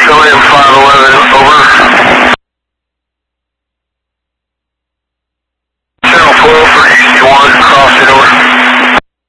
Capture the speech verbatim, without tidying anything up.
William five eleven, over. Channel twelve for E C one, crossing over.